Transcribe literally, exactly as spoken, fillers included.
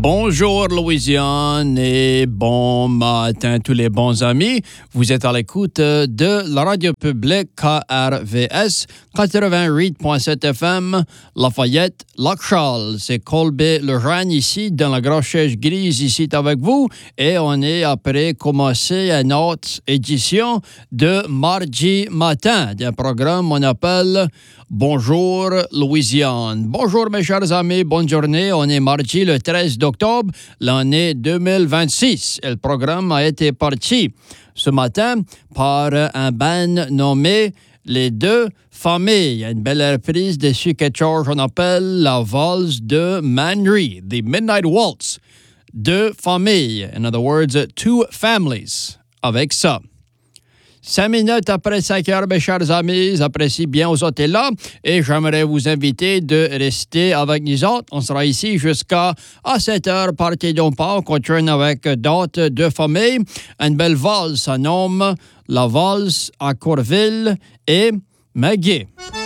Bonjour Louisiane et bon matin tous les bons amis. Vous êtes à l'écoute de la radio publique K R V S quatre-vingt-huit point sept F M, Lafayette, Lac-Charles. C'est Colby Lejeune ici dans la grosse chaise grise ici avec vous et on est après commencer une autre édition de mardi matin d'un programme qu'on appelle Bonjour Louisiane. Bonjour mes chers amis, bonne journée. On est mardi le treize octobre, l'année deux mille vingt-six. Et le programme a été parti ce matin par un band nommé Les Deux Familles. Il y a une belle reprise de ce que George on appelle la valse de Manry, The Midnight Waltz. Deux familles, in other words, two families. Avec ça. Cinq minutes après cinq heures, mes chers amis, j'apprécie bien aux autres là et j'aimerais vous inviter de rester avec nous autres. On sera ici jusqu'à à sept heures, partez donc pas, on continue avec d'autres deux familles. Une belle valse, ça nomme la valse à Corville et Maggie.